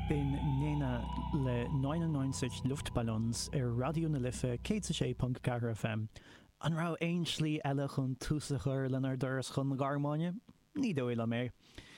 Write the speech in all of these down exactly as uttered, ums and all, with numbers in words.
Bin néna le ninety-nine luchtballons ar radio na lifa cé sé punt ceathair F M. An rá ein slí eile chun túsachar lenar durs chun na Garmáine? Ní dóile mehr.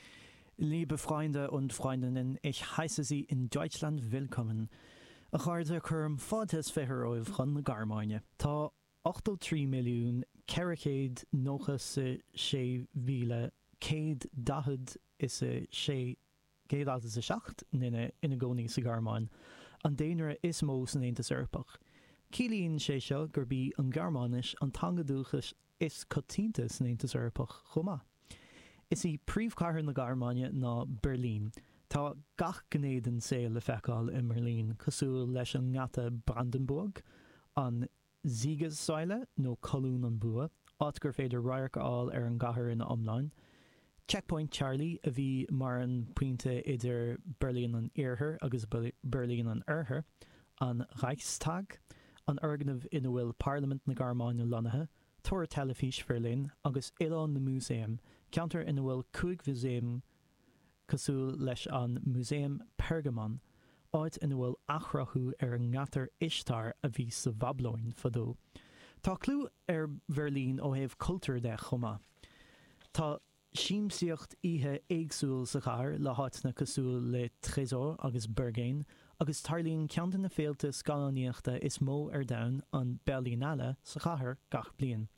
Liebe Freunde und Freundinnen, ich heiße Sie in Deutschland willkommen. A chuirde chum fátas fetheróibh chun na Garmáine. Tá eighty-three milliún ceiricéad nóchas sé bhíle céad dahad is a sé céad is a seacht nine ina gcónaí sa Garmáin. An déanra is mó san Aontas Eorpach. Cílíonn sé seo gur bí an Garmánis an tangadúchas is cotínta san Aontas Eorpach chomá. Is í príomhchathair na Garmáine ná Berlín. Tá gach gnéadan sé le feiceáil in Berlín cosúil leis an ngata Brandenburg, an Siegessäule nó Colún an Bua, áit gur féidir roiarcáil ar an gcathair in iomláin. Checkpoint Charlie a bhí mar an puinte idir Berlín an Iarthair agus Berlín an Iarthair, an Reichstag, an organmh ina bhfuil Parliament na Garmáine lonathe, Tor Telefís Berlin agus Elan na Museum, ceantar ina bhfuil cúig muséum cosúil leis an Muséum Pergamon, áit ina bhfuil achrathú ar an ngatar Ishtar a bhí sa Bhabhlóin fadó. Tá clú ar Berlín ó thaobh cultúr de chuma. Tá síimsíocht ihe éagsúil sa char le háitna cosúil le Trésor agus Berghain, agus tarlíonn ceantar na féalta scalaíochta is mó ar domhan an Berlinale sa chathair gach bliain.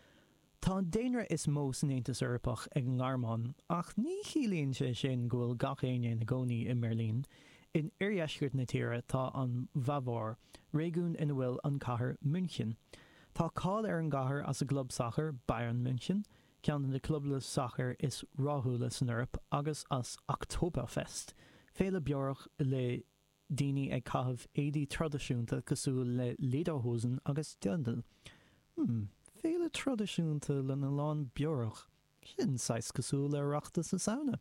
Tá an déanra is mó san Aontas Eorpach ag an Gharmán, ach ní chiallaíonn sé sin go bhfuil gach aine na gcónaí in Berlín. In iartheascairt na tíre tá an Bhavor, réigiún ina bhfuil an chathair München. Tá cáil ar an gcathair as a club soccer Bayern München, ceann na clubla soccer is ráthúla san Eorp agus as Oktoberfest. Féile beorach le daoine ag caitheamh éadaí tradiisiúnta cosúil le lederhosen agus deandal. Hmm, féile tradiisiúnta le na lán beorach. Sin sais cosúil le reachta sa saona.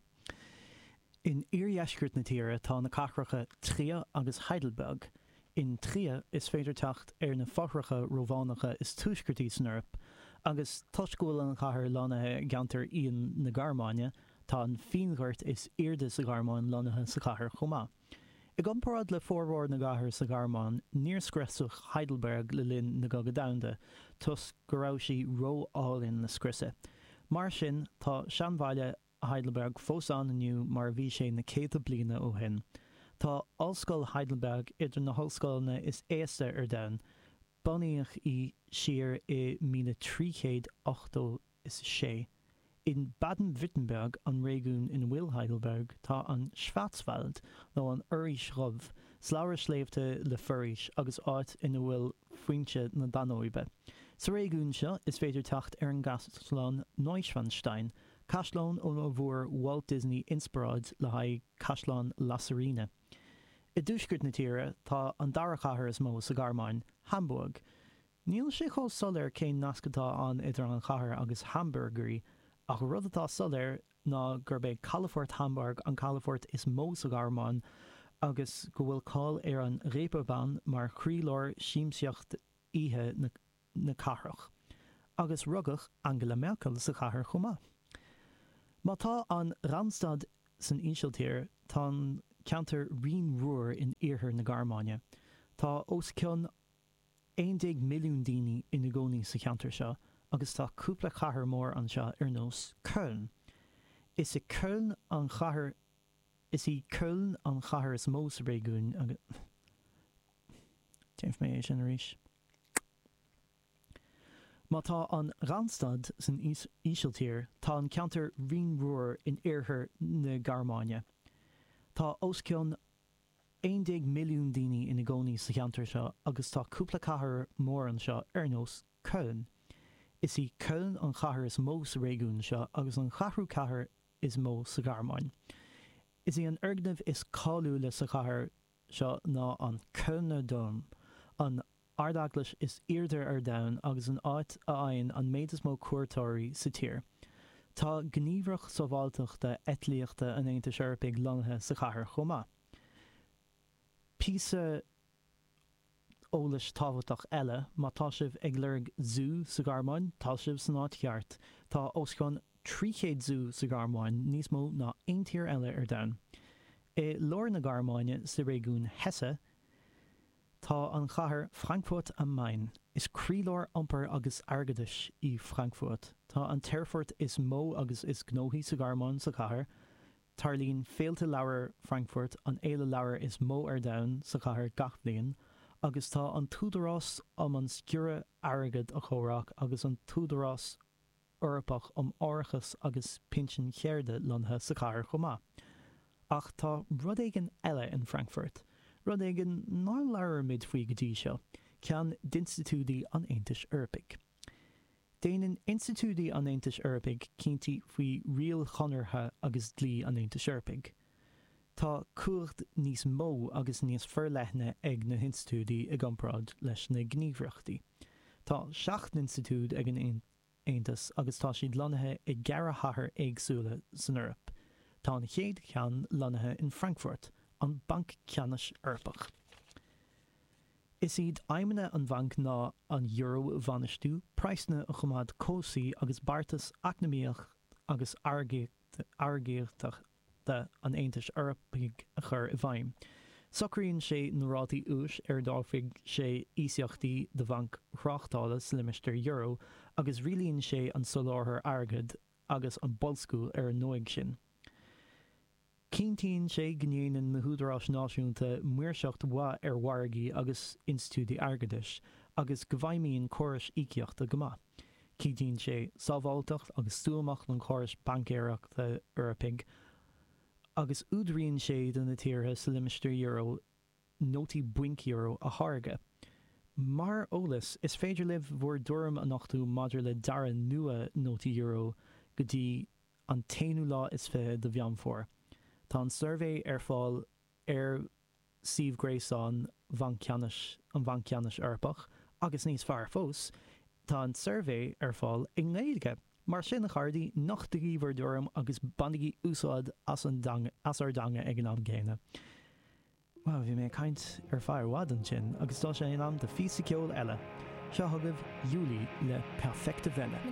In iartheascairt na tíre tá na cachracha Tria agus Heidelberg. In Tria is féidir teacht ar na fothracha rómhánacha is túisgurtaí san Eorp, agus toscúil an chathair lonathe geantar íon na Garmáine, tá an fionghart is irde sa Garmáin lonathe sa chathair chomá. I gcomparáid le fórmhór na gcathair sa Garmáin, níor screasach Heidelberg le linn na gaga damhanda, tus go raibh sí róáilinn na scriosa. Mar sin tá seanmhaile Heidelberg fós an aniu mar bhí sé na céadta bliana ó shin. Tá Ollscoil Heidelberg idir na hallscoilna is éasta ar domhan, bunaíodh í siar i míle trí chéad ochtó is sé. In Baden-Württemberg an réigiún in bhfuil Heidelberg tá an Schwarzwald nó an Irish Rob, slabhar sléibhte le forais agus áit ina bhfuil fuinte na Danóibe. Sa réigiún seo is féidir teacht ar an gastlán Neuschwanstein, Caisleán ó na bhfuair Walt Disney inspiráid le haghaidh Caisleán Lasarina. I dúsgurt na tíre tá an dara chathair is mó sa Garmáin, Hamburg. Níl sé chomh solar cén nascatá an idir an chathair agus Hamburgerí, ach rud atá solar ná gur beidh Calafort Hamburg an Calafort is mó sa Garmáin agus go bhfuil cáil ar an Reeperbahn mar chríoláir síimsíocht ihe na, na cathrach. Agus rugach Angela Merkel sa chathair chomá. Má tá an Randstad san Insealtír tá ceantar Rion Ruhr in Iarthair na Garmáine. Tá os cionn one milliún daoine ina gcónaí sa cheantar seo, agus tá cúpla chathair mór an seo ar nós Köln. Is i Köln an chathair is i Köln an chathair is mó sa réigiún agus James mé sin arís. Má tá an Randstad san Insealtír tá an ceantar Rion Ruhr in Iarthair na Garmáine. Tá os cionn one milliún daoine ina gcónaí sa cheantar seo agus tá cúpla chathair mór an seo ar nós Köln. Is i Köln an chathair is mó sa réigiún seo agus an chathrú chathair is mó sa Garmáin. Is i an orgnamh is cáiliúla le sa chathair seo ná an Kölner Dom. An ardaglas is irdir ar domhan agus an áit a aon an méid is mó cuairteoirí sa tír. Tá gníomhrach sábháilteachta etlíochta an Aontas Eorpaigh lonathe sa chathair chomá. Píosa ólas tábhachtach eile má tá sibh ag lurg zoo sa Garmáin, tá sibh san áit cheart. Tá os cionn trí chéad zoo sa Garmáin níos mó ná aon tír eile ar domhan. I lór na Garmáine sa réigiún Hesse, tá an chathair Frankfurt am Main is crílór iompar agus airgeadais í Frankfurt. Tá an Teirfort is mó agus is gnóthaí sa Garmáin sa chathair. Tarlín féilte leabhar Frankfurt an éile leabhar is mó ar domhan sa chathair gach bliain, agus tá an túdarás am an sciúra airgid a chóraach agus an túdarás Europach am áirichas agus pinsin chéirde lonthe sa chathair chomá. Ach tá rud éigean eile in Frankfurt. Rud éigean ná leabhar mid faoi go dtí seo, ceann d'Institúdaí an Aontais Eorpaigh. Déanann Institúdaí an Aontais Eorpaigh cinnti faoi rial chonartha agus dlí an Aontais Eorpaigh. Tá cuairt níos mó agus níos fearleithne ag na institúdaí ag iompráid leis na gníomhreachtaí. Tá seacht institúd ag an Aontas agus tá siad lonathe i gceara chathair éagsúla san Eorp. Tá an chéad ceann lonathe in Frankfurt, an Banc Ceannais Eorpach. Is iad aimimene an bhanc ná an euro bhanistú, praisne a chumad cósaí agus bartas acnamíoch agus airgéirteach de an Aontais Eorpaigh a chur i bhaim. Socraíonn sé na rátaí ús ar dáfig sé ísíochtaí de bhanc thráchtála limisteir euro agus rialaíonn sé an soláthair airgid agus an bolscúil ar an nóig sin. Cíntíonn sé gnéanann na húdarás náisiúnta muirseacht wa ar wargaí agus institúdaí airgeadais agus go bhfaimíonn córas íceachta go maith. Cíntíonn sé sábháilteacht agus stúlmach an córas bancéireachta Eorpaigh agus údríonn sé den na tíortha sa limisteir euro nótaí buinc euro a tharga. Mar ólas is féidir libh mhór dúram a nachtú maidir le dara nua nótaí euro go dtí an taonú lá is fé de bhean fór. Tá an survé ar fáil ar Steve Grayson an Banc Ceannais Eorpach agus níos fearr fós, tá an survé ar fáil i nGaeilge. Mar sin na chardaí nach dtíobhar dúram agus bandaigí úsáid as ar danga ag an am céine. Well, bhí mé caint ar fearr bhád an sin agus tá sé an am de físa ceol eile. Seo thugah Júlí le Perfecte Welle.